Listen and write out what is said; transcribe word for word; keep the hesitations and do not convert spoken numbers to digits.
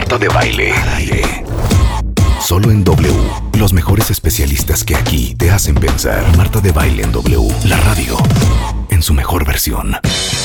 Marta de Baile. Al aire. Solo en W. Los mejores especialistas que aquí te hacen pensar. Marta de Baile en W. La radio en su mejor versión.